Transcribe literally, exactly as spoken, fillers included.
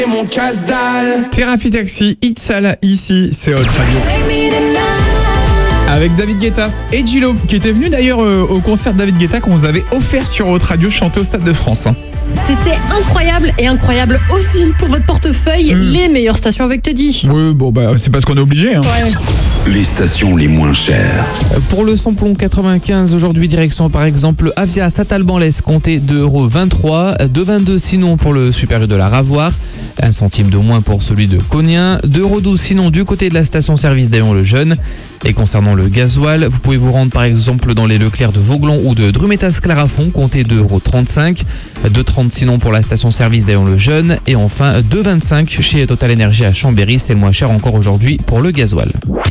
Mon casse-dalle. Thérapie Taxi, Itzala, ici, c'est Hot Radio. Avec David Guetta et Gillo, qui était venu d'ailleurs euh, au concert de David Guetta qu'on vous avait offert sur Hot Radio, chanté au Stade de France. Hein. C'était incroyable et incroyable aussi pour votre portefeuille, mmh. les meilleures stations avec Teddy. Oui, bon bah c'est parce qu'on est obligé. Hein. Ouais. Les stations les moins chères. Pour le samplon quatre-vingt-quinze, aujourd'hui direction par exemple Avia Satalban-Lès, comptez deux euros vingt-trois, deux euros vingt-deux sinon pour le Super U de la Ravoir, un centime de moins pour celui de Cognien, deux euros douze sinon du côté de la station-service d'Aillon-le-Jeune. Et concernant le gasoil, vous pouvez vous rendre par exemple dans les Leclerc de Vauglon ou de Drumetas-Clarafond, comptez deux euros trente-cinq, deux euros trente sinon pour la station-service d'Aillon-le-Jeune, et enfin deux euros vingt-cinq chez Total Énergie à Chambéry, c'est le moins cher encore aujourd'hui pour le gasoil.